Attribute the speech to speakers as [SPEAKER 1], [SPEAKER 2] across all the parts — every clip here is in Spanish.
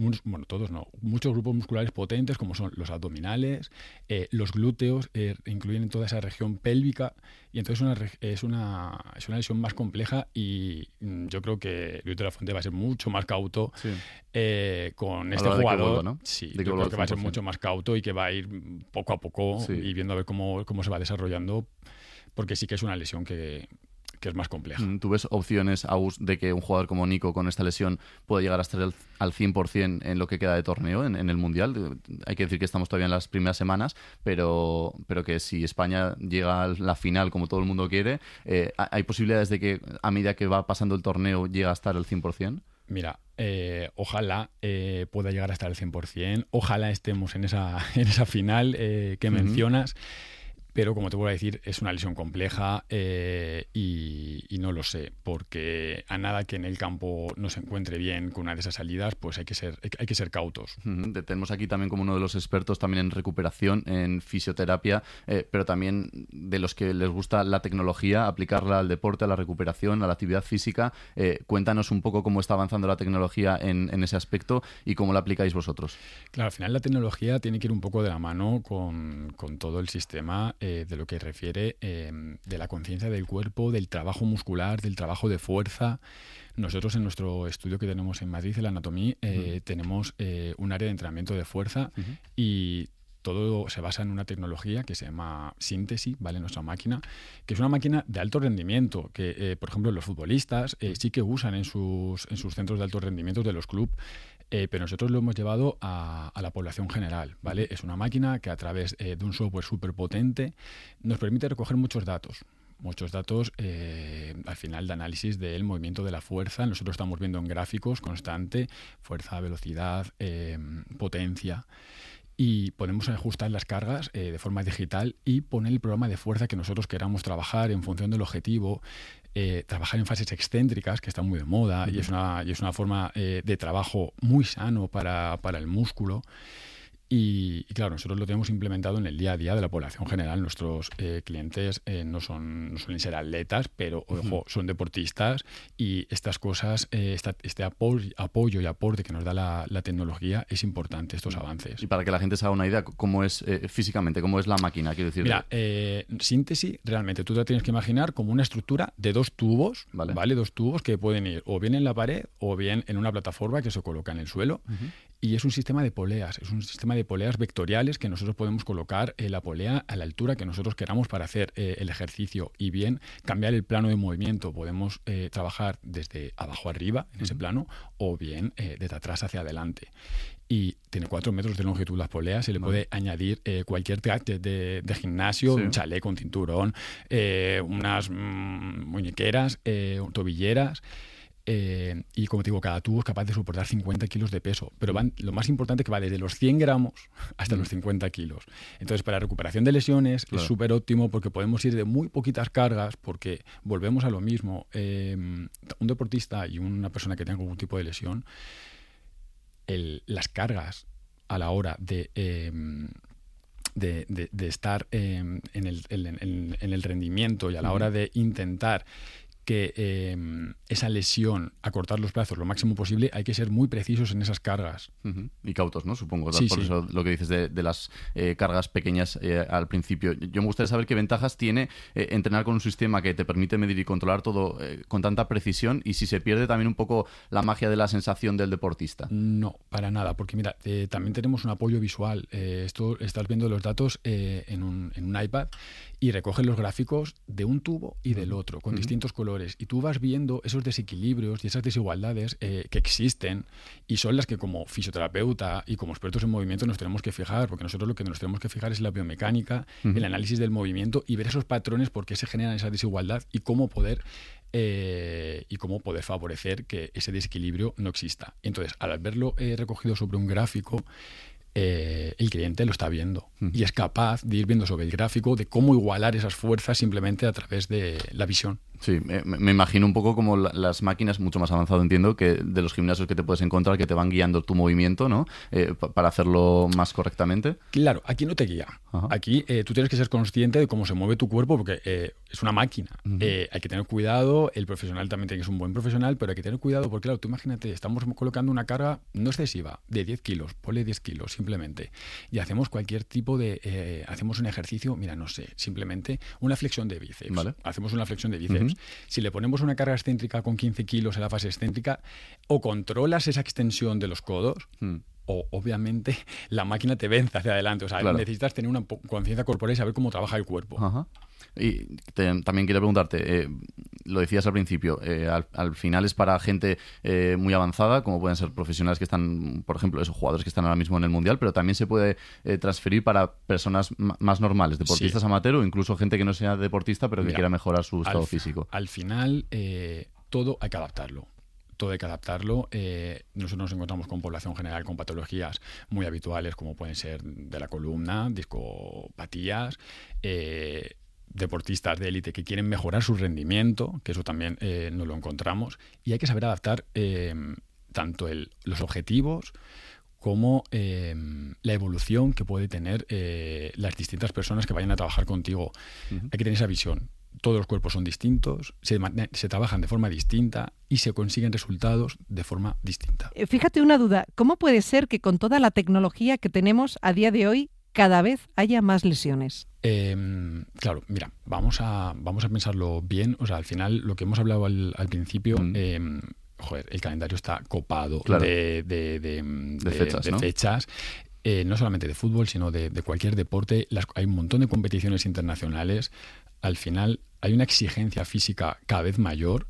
[SPEAKER 1] todos no, muchos grupos musculares potentes como son los abdominales, los glúteos, incluyen toda esa región pélvica, y entonces es una lesión más compleja, y yo creo que Luis de la Fuente va a ser mucho más cauto con este jugador.
[SPEAKER 2] ¿no?
[SPEAKER 1] Sí, yo creo que va a ser mucho más cauto y que va a ir poco a poco y viendo a ver cómo se va desarrollando, porque sí que es una lesión que es más compleja.
[SPEAKER 2] ¿Tú ves opciones, Agus, de que un jugador como Nico con esta lesión pueda llegar a estar al 100% en lo que queda de torneo, en el Mundial? Hay que decir que estamos todavía en las primeras semanas, pero que si España llega a la final como todo el mundo quiere, ¿hay posibilidades de que a medida que va pasando el torneo llegue a estar al 100%?
[SPEAKER 1] Mira, ojalá pueda llegar a estar al 100%, ojalá estemos en esa final que mencionas. Pero, como te vuelvo a decir, es una lesión compleja y no lo sé, porque a nada que en el campo no se encuentre bien con una de esas salidas, pues hay que ser cautos.
[SPEAKER 2] Tenemos aquí también como uno de los expertos también en recuperación, en fisioterapia, pero también de los que les gusta la tecnología, aplicarla al deporte, a la recuperación, a la actividad física. Cuéntanos un poco cómo está avanzando la tecnología en ese aspecto y cómo la aplicáis vosotros.
[SPEAKER 1] Claro, al final la tecnología tiene que ir un poco de la mano con todo el sistema de lo que refiere de la conciencia del cuerpo, del trabajo muscular, del trabajo de fuerza. Nosotros en nuestro estudio que tenemos en Madrid, en la Anatomía, tenemos un área de entrenamiento de fuerza y todo se basa en una tecnología que se llama Síntesis, ¿vale? Nuestra máquina, que es una máquina de alto rendimiento, que, por ejemplo, los futbolistas sí que usan en sus centros de alto rendimiento de los clubes, pero nosotros lo hemos llevado a la población general, ¿vale? Es una máquina que a través de un software súper potente nos permite recoger muchos datos al final de análisis del movimiento de la fuerza. Nosotros estamos viendo en gráficos constante fuerza, velocidad, potencia, y podemos ajustar las cargas de forma digital y poner el programa de fuerza que nosotros queramos trabajar en función del objetivo. Trabajar en fases excéntricas, que está muy de moda, y es una forma de trabajo muy sano para el músculo. Y claro, nosotros lo tenemos implementado en el día a día de la población general. Nuestros clientes no suelen ser atletas, pero ojo, son deportistas, y estas cosas, este apoyo y aporte que nos da la tecnología es importante, estos avances.
[SPEAKER 2] Y para que la gente se haga una idea, ¿cómo es físicamente? ¿Cómo es la máquina? Quiero decir,
[SPEAKER 1] mira, Síntesis, realmente tú te tienes que imaginar como una estructura de dos tubos, ¿vale? Dos tubos que pueden ir o bien en la pared o bien en una plataforma que se coloca en el suelo. Y es un sistema de poleas, poleas vectoriales que nosotros podemos colocar la polea a la altura que nosotros queramos para hacer el ejercicio, y bien cambiar el plano de movimiento. Podemos trabajar desde abajo arriba en ese plano, o bien desde atrás hacia adelante. Y tiene 4 metros de longitud las poleas, se le puede añadir cualquier gadget de gimnasio, un chaleco, un cinturón, unas muñequeras, tobilleras. Y como te digo, cada tubo es capaz de soportar 50 kilos de peso, pero lo más importante es que va desde los 100 gramos hasta los 50 kilos. Entonces, para recuperación de lesiones es súper óptimo, porque podemos ir de muy poquitas cargas, porque volvemos a lo mismo. Un deportista y una persona que tenga algún tipo de lesión, las cargas a la hora de estar en el rendimiento, y a la hora de intentar que esa lesión, acortar los plazos lo máximo posible, hay que ser muy precisos en esas cargas.
[SPEAKER 2] Y cautos, ¿no? Supongo.
[SPEAKER 1] Sí,
[SPEAKER 2] por eso lo que dices de las cargas pequeñas al principio. Yo me gustaría saber qué ventajas tiene entrenar con un sistema que te permite medir y controlar todo con tanta precisión, y si se pierde también un poco la magia de la sensación del deportista.
[SPEAKER 1] No, para nada, porque mira, también tenemos un apoyo visual. Estás viendo los datos en un iPad, y recoge los gráficos de un tubo y del otro, con distintos colores. Y tú vas viendo esos desequilibrios y esas desigualdades que existen, y son las que como fisioterapeuta y como expertos en movimiento nos tenemos que fijar, porque nosotros lo que nos tenemos que fijar es la biomecánica, el análisis del movimiento, y ver esos patrones, por qué se generan esa desigualdad, y cómo poder favorecer que ese desequilibrio no exista. Entonces, al verlo recogido sobre un gráfico, el cliente lo está viendo y es capaz de ir viendo sobre el gráfico de cómo igualar esas fuerzas simplemente a través de la visión.
[SPEAKER 2] Sí, me imagino un poco como las máquinas, mucho más avanzado entiendo, que de los gimnasios que te puedes encontrar, que te van guiando tu movimiento, ¿no? Para hacerlo más correctamente.
[SPEAKER 1] Claro, aquí no te guía. Ajá. Aquí tú tienes que ser consciente de cómo se mueve tu cuerpo, porque es una máquina. Uh-huh. Hay que tener cuidado, el profesional también tiene que ser un buen profesional, pero hay que tener cuidado porque, claro, tú imagínate, estamos colocando una carga no excesiva, de 10 kilos, ponle 10 kilos simplemente, y hacemos cualquier tipo de... hacemos un ejercicio, mira, no sé, simplemente una flexión de bíceps. ¿Vale? Hacemos una flexión de bíceps. Uh-huh. Si le ponemos una carga excéntrica con 15 kilos en la fase excéntrica, o controlas esa extensión de los codos, o obviamente la máquina te vence hacia adelante. O sea, claro, necesitas tener una conciencia corporal y saber cómo trabaja el cuerpo.
[SPEAKER 2] Ajá. Y también quiero preguntarte, lo decías al principio, al final es para gente muy avanzada, como pueden ser profesionales que están, por ejemplo, esos jugadores que están ahora mismo en el Mundial, pero también se puede transferir para personas más normales, deportistas amateur o incluso gente que no sea deportista pero que quiera mejorar su estado físico.
[SPEAKER 1] Al final, todo hay que adaptarlo. Todo hay que adaptarlo. Nosotros nos encontramos con población general con patologías muy habituales como pueden ser de la columna, discopatías, deportistas de élite que quieren mejorar su rendimiento, que eso también nos lo encontramos, y hay que saber adaptar tanto los objetivos como la evolución que puede tener las distintas personas que vayan a trabajar contigo. Uh-huh. Hay que tener esa visión. Todos los cuerpos son distintos, se trabajan de forma distinta y se consiguen resultados de forma distinta.
[SPEAKER 3] Fíjate una duda, ¿cómo puede ser que con toda la tecnología que tenemos a día de hoy cada vez haya más lesiones?
[SPEAKER 1] Claro, mira, vamos a pensarlo bien. O sea, al final, lo que hemos hablado al principio, el calendario está copado, claro, de fechas, ¿no? Fechas. No solamente de fútbol, sino de cualquier deporte. Hay un montón de competiciones internacionales. Al final hay una exigencia física cada vez mayor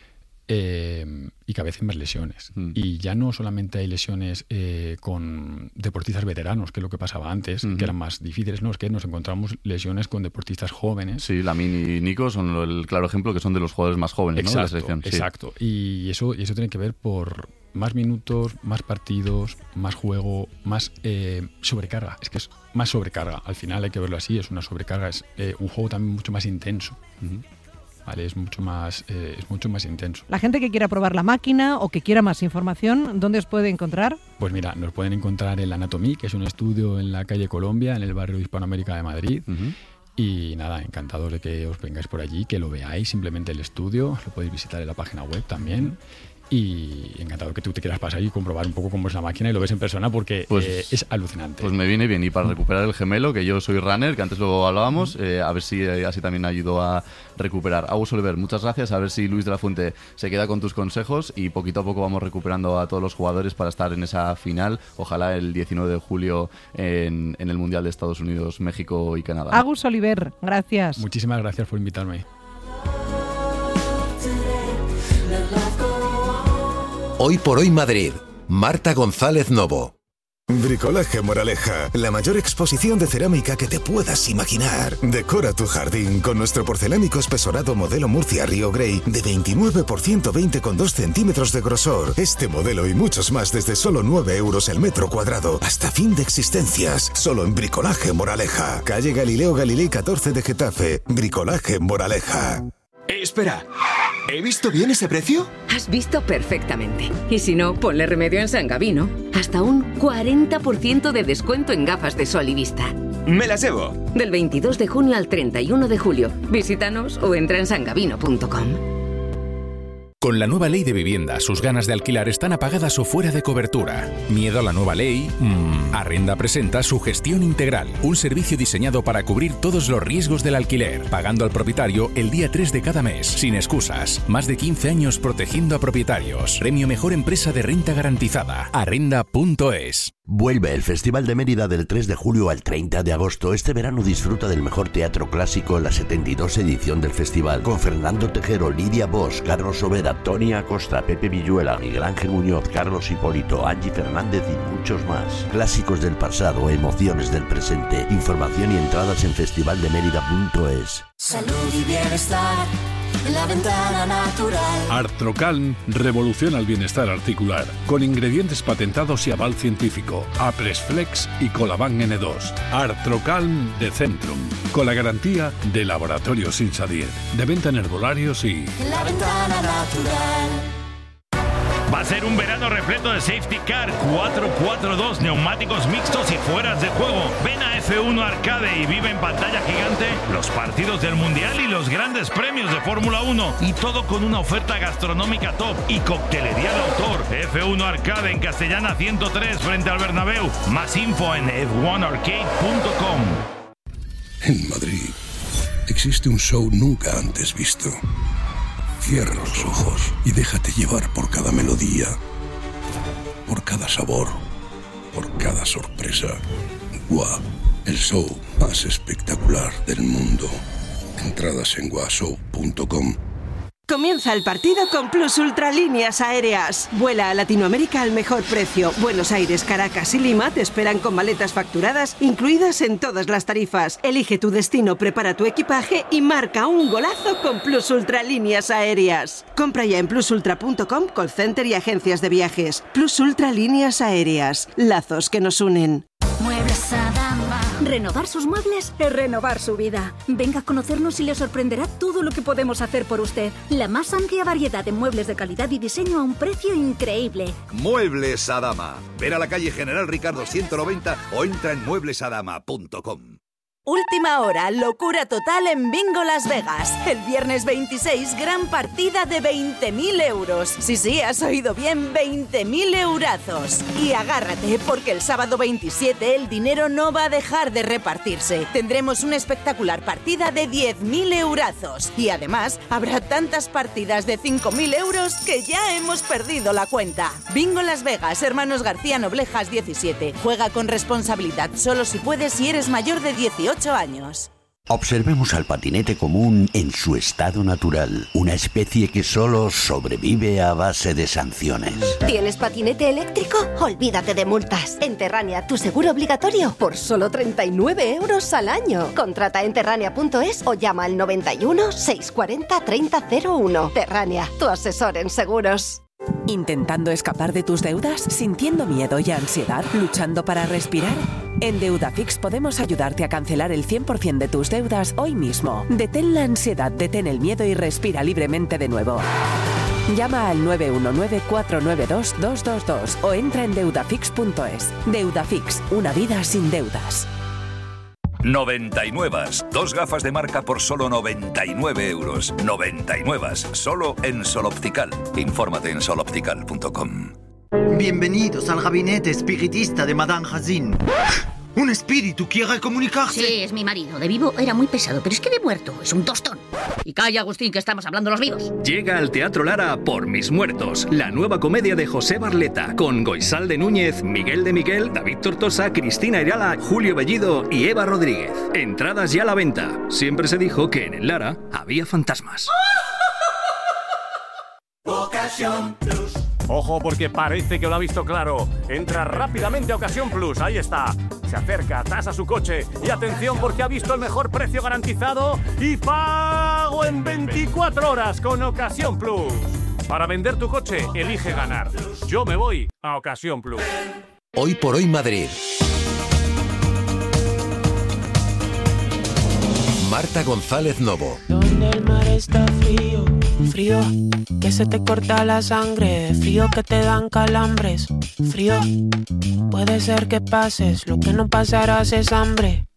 [SPEAKER 1] y cada vez hay más lesiones. Y ya no solamente hay lesiones con deportistas veteranos, que es lo que pasaba antes, que eran más difíciles. No, es que nos encontramos lesiones con deportistas jóvenes.
[SPEAKER 2] Sí, Lamine y Nico son el claro ejemplo que son de los jugadores más jóvenes,
[SPEAKER 1] exacto,
[SPEAKER 2] ¿no? De la selección.
[SPEAKER 1] Exacto. Sí. Y eso tiene que ver por más minutos, más partidos, más juego, más sobrecarga. Es que es más sobrecarga. Al final hay que verlo así, es una sobrecarga, es un juego también mucho más intenso. Uh-huh. Vale, es mucho más intenso.
[SPEAKER 3] La gente que quiera probar la máquina o que quiera más información, ¿dónde os puede encontrar?
[SPEAKER 1] Pues mira, nos pueden encontrar en la Anatomía, que es un estudio en la calle Colombia, en el barrio de Hispanoamérica de Madrid. Uh-huh. Y nada, encantados de que os vengáis por allí, que lo veáis, simplemente el estudio, lo podéis visitar en la página web también. Y encantado que tú te quieras pasar y comprobar un poco cómo es la máquina y lo ves en persona porque es alucinante.
[SPEAKER 2] Pues me viene bien, y para recuperar el gemelo, que yo soy runner, que antes lo hablábamos, a ver si así también ayudo a recuperar. Agus Oliver, muchas gracias, a ver si Luis de la Fuente se queda con tus consejos y poquito a poco vamos recuperando a todos los jugadores para estar en esa final, ojalá el 19 de julio en el Mundial de Estados Unidos, México y Canadá.
[SPEAKER 3] Agus Oliver, gracias.
[SPEAKER 1] Muchísimas gracias por invitarme.
[SPEAKER 4] Hoy por hoy Madrid. Marta González Novo.
[SPEAKER 5] Bricolaje Moraleja, la mayor exposición de cerámica que te puedas imaginar. Decora tu jardín con nuestro porcelánico espesorado modelo Murcia Río Grey de 29 por 120,2 centímetros de grosor. Este modelo y muchos más desde solo 9 euros el metro cuadrado. Hasta fin de existencias. Solo en Bricolaje Moraleja. Calle Galileo Galilei 14 de Getafe. Bricolaje Moraleja.
[SPEAKER 6] Espera, ¿he visto bien ese precio?
[SPEAKER 7] Has visto perfectamente. Y si no, ponle remedio en San Gabino. Hasta un 40% de descuento en gafas de sol y vista.
[SPEAKER 6] ¡Me las llevo!
[SPEAKER 7] Del 22 de junio al 31 de julio. Visítanos o entra en sangabino.com.
[SPEAKER 8] Con la nueva ley de vivienda, sus ganas de alquilar están apagadas o fuera de cobertura. ¿Miedo a la nueva ley? Arrenda presenta su gestión integral, un servicio diseñado para cubrir todos los riesgos del alquiler, pagando al propietario el día 3 de cada mes, sin excusas. Más de 15 años protegiendo a propietarios. Premio Mejor Empresa de Renta Garantizada. Arrenda.es.
[SPEAKER 9] Vuelve el Festival de Mérida del 3 de julio al 30 de agosto. Este verano disfruta del mejor teatro clásico en la 72 edición del festival, con Fernando Tejero, Lidia Bosch, Carlos Sobera, Tony Acosta, Pepe Villuela, Miguel Ángel Muñoz, Carlos Hipólito, Angie Fernández y muchos más. Clásicos del pasado, emociones del presente. Información y entradas en festivaldemérida.es.
[SPEAKER 10] Salud y bienestar La Ventana Natural.
[SPEAKER 11] Artrocalm revoluciona el bienestar articular con ingredientes patentados y aval científico. Apresflex y Colaban N2. Artrocalm de Centrum, con la garantía de Laboratorios Insadiet, de venta en herbolarios y...
[SPEAKER 10] La Ventana Natural.
[SPEAKER 12] Va a ser un verano repleto de safety car, 4x2, neumáticos mixtos y fueras de juego. Ven a F1 Arcade y vive en pantalla gigante los partidos del Mundial y los grandes premios de Fórmula 1. Y todo con una oferta gastronómica top y coctelería de autor. F1 Arcade en Castellana 103 frente al Bernabéu. Más info en f1arcade.com.
[SPEAKER 13] En Madrid existe un show nunca antes visto. Cierra los ojos y déjate llevar por cada melodía, por cada sabor, por cada sorpresa. GUA, el show más espectacular del mundo. Entradas en guashow.com.
[SPEAKER 14] Comienza el partido con Plus Ultra Líneas Aéreas. Vuela a Latinoamérica al mejor precio. Buenos Aires, Caracas y Lima te esperan con maletas facturadas incluidas en todas las tarifas. Elige tu destino, prepara tu equipaje y marca un golazo con Plus Ultra Líneas Aéreas. Compra ya en plusultra.com, call center y agencias de viajes. Plus Ultra Líneas Aéreas. Lazos que nos unen.
[SPEAKER 15] Muebles Adama. Renovar sus muebles es renovar su vida. Venga a conocernos y le sorprenderá todo lo que podemos hacer por usted. La más amplia variedad de muebles de calidad y diseño a un precio increíble.
[SPEAKER 16] Muebles Adama. Ven a la calle General Ricardo 190 o entra en mueblesadama.com.
[SPEAKER 17] Última hora, locura total en Bingo Las Vegas. El viernes 26, gran partida de 20.000 euros. Sí, has oído bien, 20.000 eurazos. Y agárrate, porque el sábado 27 el dinero no va a dejar de repartirse. Tendremos una espectacular partida de 10.000 eurazos. Y además, habrá tantas partidas de 5.000 euros que ya hemos perdido la cuenta. Bingo Las Vegas, Hermanos García Noblejas 17. Juega con responsabilidad, solo si puedes si eres mayor de 18 años.
[SPEAKER 9] Observemos al patinete común en su estado natural, una especie que solo sobrevive a base de sanciones.
[SPEAKER 18] ¿Tienes patinete eléctrico? Olvídate de multas. En Terrania, tu seguro obligatorio por solo 39 euros al año. Contrata en terrania.es o llama al 91 640 3001. Terrania, tu asesor en seguros.
[SPEAKER 19] ¿Intentando escapar de tus deudas? ¿Sintiendo miedo y ansiedad? ¿Luchando para respirar? En Deudafix podemos ayudarte a cancelar el 100% de tus deudas hoy mismo. Detén la ansiedad, detén el miedo y respira libremente de nuevo. Llama al 919-492-222 o entra en deudafix.es. Deudafix, una vida sin deudas.
[SPEAKER 16] 99. Dos gafas de marca por solo 99 euros. 99. Solo en Sol Optical. Infórmate en soloptical.com.
[SPEAKER 20] Bienvenidos al gabinete espiritista de Madame Hazin. ¿Un espíritu quiere comunicarse?
[SPEAKER 21] Sí, es mi marido. De vivo era muy pesado, pero es que de muerto es un tostón. Y calla, Agustín, que estamos hablando los vivos.
[SPEAKER 22] Llega al Teatro Lara Por mis muertos, la nueva comedia de José Barleta, con Goisal de Núñez, Miguel de Miguel, David Tortosa, Cristina Ayala, Julio Bellido y Eva Rodríguez. Entradas ya a la venta. Siempre se dijo que en el Lara había fantasmas.
[SPEAKER 23] Ocasión Plus. Ojo, porque parece que lo ha visto claro. Entra rápidamente a Ocasión Plus, ahí está. Se acerca, tasa su coche y atención porque ha visto el mejor precio garantizado y pago en 24 horas con Ocasión Plus. Para vender tu coche, elige ganar. Yo me voy a Ocasión Plus.
[SPEAKER 4] Hoy por hoy Madrid. Marta González Novo.
[SPEAKER 24] Donde el mar está frío, frío, que se te corta la sangre, frío que te dan calambres, frío, puede ser que pases, lo que no pasarás es hambre.